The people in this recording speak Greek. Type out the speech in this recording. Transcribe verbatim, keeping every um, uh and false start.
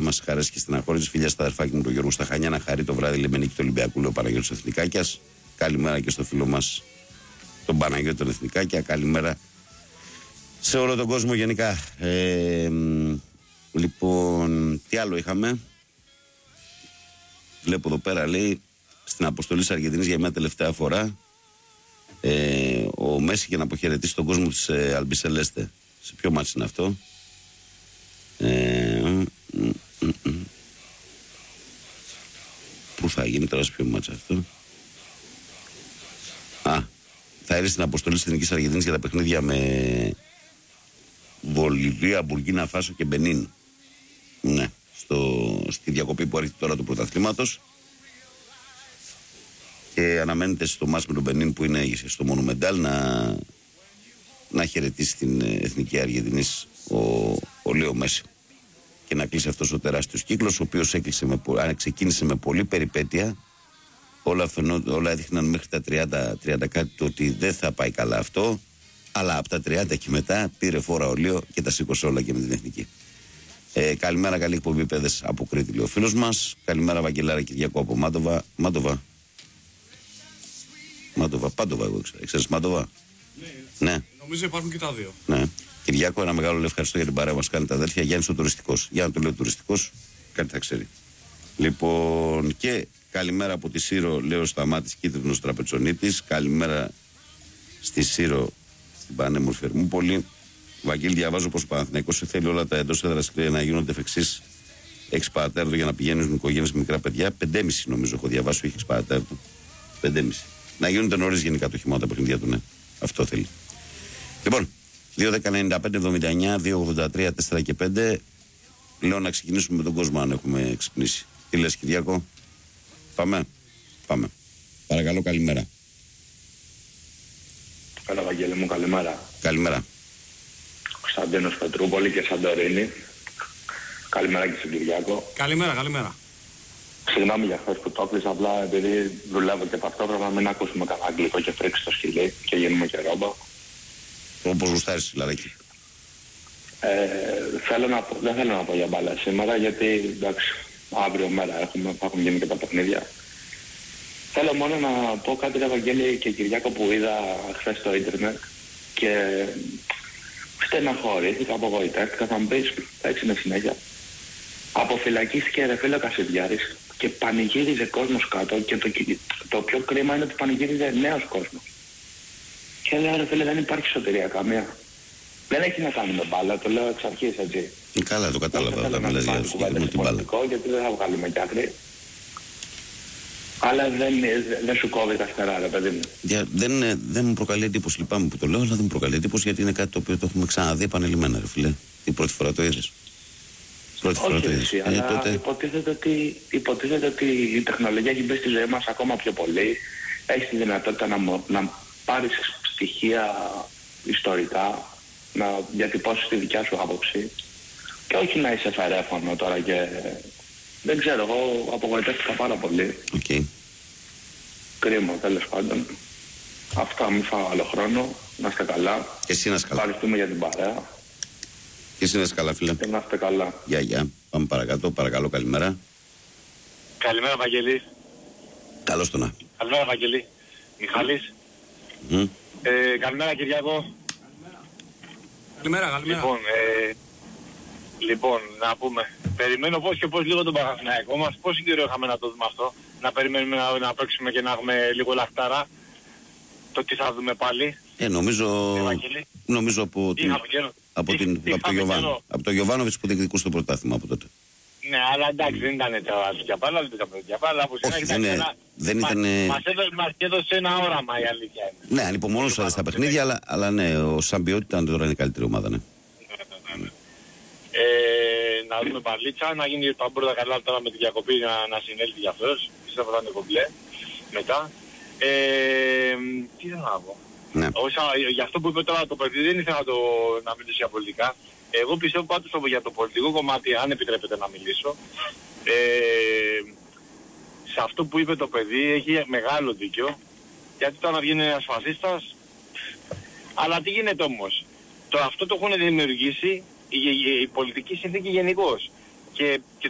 παρέα μας, χαρές και στεναχώρησες. Φιλιά στα αδερφάκι μου, τον Γιώργο στα Χανιά, να χαρεί το βράδυ Λεμενίκη του Ολυμπιακού, λέει ο Παναγιώτης Εθνικάκιας. Καλημέρα και στο φίλο μας, τον Παναγιώτη τον Εθνικάκια. Καλημέρα σε όλο τον κόσμο γενικά. Ε, λοιπόν, τι άλλο είχαμε. Βλέπω εδώ πέρα, λέει, στην αποστολή της Αργεντινής για μια τελευταία φορά. Ε, ο Μέση για να αποχαιρετήσει τον κόσμο της ε, Αλμπισελέστε. Σε ποιο μάτς είναι αυτό? Ε, μ, μ, μ, μ. Πού θα γίνει τώρα, σε ποιο μάτς αυτό? Α, θα έρθει στην αποστολή της Εθνικής Αργεντινής για τα παιχνίδια με Βολιβία, Μπουργκίνα Φάσο και Μπενίν. Ναι, στο, στη διακοπή που έρχεται τώρα του πρωταθλήματος. Και αναμένεται στο μάτς με τον Μπενίν που είναι στο Μονουμεντάλ να, να χαιρετήσει την Εθνική Αργεντινής ο, ο Λέο Μέση και να κλείσει αυτός ο τεράστιος κύκλος, ο οποίος έκλεισε με, ξεκίνησε με πολλή περιπέτεια. Όλα, φαινό, όλα έδειχναν μέχρι τα τριάντα, τριάντα κάτι το ότι δεν θα πάει καλά αυτό, αλλά από τα τριάντα και μετά πήρε φόρα ο Λέο και τα σήκωσε όλα και με την Εθνική. Ε, καλημέρα, καλή εκπομπή, παιδες, από Κρήτη, λέει ο φίλος μας. Καλημέρα, Βαγγελάρα Κυριακό από Μάντοβα. Μάντοβα. Μάντοβα, Πάντοβα, εγώ ξέρω. Ξέρεις Μάντοβα? Ναι. ναι. Νομίζω υπάρχουν και τα δύο. Ναι. Κυριακό, ένα μεγάλο ευχαριστώ για την παρέα μας. Κάνει τα αδέρφια. Γιάννης ο τουριστικός. Για να το λέω τουριστικός, κάτι θα ξέρει. Λοιπόν, και καλημέρα από τη Σύρο, λέω Σταμάτης Κίτρινος Τραπετσονίτης. Καλημέρα στη Σύρο, στην πανέμορφη Ερμούπολη. Βαγγέλη, διαβάζω πως ο Παναθηναϊκός θέλει όλα τα εντός έδρας να γίνονται εφ' εξής έξι παρατέρτο για να πηγαίνουν οικογένειες με μικρά παιδιά. Πεντέμιση νομίζω έχω διαβάσει, όχι έξι παρατέρτο. Πεντέμιση. Να γίνονται νωρίς γενικά το χειμώνα τα παιχνίδια του, ναι. Αυτό θέλει. Λοιπόν, δύο δέκα ενενήντα πέντε εβδομήντα εννιά δύο ογδόντα τρία τέσσερα και πέντε. Λέω να ξεκινήσουμε με τον κόσμο αν έχουμε ξυπνήσει. Τι λες, Κυριακό? Πάμε. Πάμε. Παρακαλώ, καλημέρα. Καλά, Βαγγέλη μου, καλημέρα. Καλημέρα. Κωνσταντίνος Πετρούπολη και Σαντορίνη. Καλημέρα και στον Κυριάκο. Καλημέρα, καλημέρα. Συγγνώμη για χθες που το έκλεισα, απλά επειδή δουλεύω και ταυτόχρονα μην ακούσουμε κανένα αγγλικό και φρίξει το σκυλί και γίνουμε και ρόμπα. Όπως γουστάρεις, φιλαράκι. Ε, θέλω να πω, δεν θέλω να πω για μπάλα σήμερα, γιατί εντάξει, αύριο μέρα έχουμε, θα έχουν γίνει και τα παιχνίδια. Θέλω μόνο να πω κάτι, ρε Βαγγέλη και Κυριάκο, που είδα χθες στο ίντερνετ και στεναχωρήθηκα, απογοητεύτηκα, θα μου πεις, έτσι είναι συνέχεια. Αποφυλακίστηκε ρε φίλε ο Κασιδιάρης και πανηγύριζε κόσμος κάτω και το, το πιο κρίμα είναι ότι πανηγύριζε νέος κόσμος. Και λέω ρε φίλε, δεν υπάρχει σωτηρία καμία. Δεν έχει να κάνει με μπάλα, το λέω εξ αρχής έτσι. Καλά, το κατάλαβα όταν μιλάς για συγκεκριμένο την μπάλα. Γιατί δεν θα βγάλουμε κι άκρη. Αλλά δεν, δεν σου κόβει τα φτερά, ρε παιδί μου. Για, δεν, δεν μου προκαλεί εντύπωση, λυπάμαι που το λέω, αλλά δεν μου προκαλεί εντύπωση γιατί είναι κάτι το οποίο το έχουμε ξαναδεί επανειλημμένα, ρε φίλε. Την πρώτη φορά το είδες. Πρώτη Όχι, φορά το είδες. Εσύ, ε, αλλά τότε... υποτίθεται, ότι, υποτίθεται ότι η τεχνολογία έχει μπει στη ζωή μας ακόμα πιο πολύ. Έχει τη δυνατότητα να, να πάρεις στοιχεία ιστορικά, να διατυπώσεις τη δικιά σου άποψη και όχι να είσαι φερέφωνο τώρα και δεν ξέρω, εγώ απογοητεύτηκα πάρα πολύ. Okay. Κρίμα, τέλος πάντων. Αυτά, μην φάω άλλο χρόνο. Να είστε καλά. Και εσύ να είσαι καλά. Ευχαριστούμε για την παρέα. Και εσύ να είσαι καλά, φίλε. Και να είστε καλά. Γεια, γεια. Πάμε παρακάτω. Παρακαλώ, καλημέρα. Καλημέρα, Βαγγελή. Καλώς το να. Καλημέρα, Βαγγελή. Μιχάλης. Mm. Ε, καλημέρα, Κυριάκο. Καλημέρα, καλημέρα. Λοιπόν, ε, λοιπόν, να πούμε. Περιμένω πώς και πώς λίγο τον Παναθηναϊκό μας. Πόσο καιρό είχαμε να το δούμε αυτό. Να περιμένουμε να, να παίξουμε και να έχουμε λίγο λαχτάρα. Το τι θα δούμε πάλι. Ε, νομίζω, ε, νομίζω από, την, από, την, από, το Γιωβάνο, από το Γιωβάνοβιτς που διεκδικούσε το πρωτάθλημα από τότε. Ναι, αλλά εντάξει, δεν ήταν τα διαπάλα, δεν ήταν τα διαπάλα. Όχι, δεν, ένα, δεν ήταν... Μας έδωσε, μας έδωσε ένα όραμα, η αλήθεια είναι. Ναι, ανυπομονούσατε στα παιχνίδια, αλλά, αλλά ναι, ο σαν ποιότητα τώρα είναι η καλύτερη ομάδα, ναι. Ε, να δούμε παλίτσα, να γίνει τα πρώτα καλά τώρα με τη διακοπή να, να συνέλθει για αυτός. Πιστεύω θα είναι κομπλέ μετά. Ε, τι θέλω να πω. Ναι. Όσα, για αυτό που είπε τώρα το παιδί δεν ήθελα να, το, να μιλήσω για πολιτικά. Εγώ πιστεύω πάντως για το πολιτικό κομμάτι, αν επιτρέπετε να μιλήσω, ε, σε αυτό που είπε το παιδί έχει μεγάλο δίκιο. Γιατί τώρα βγαίνει ένας φασίστας, αλλά τι γίνεται όμως. Το, αυτό το έχουν δημιουργήσει η, η, η πολιτική συνθήκη γενικώς. Και, και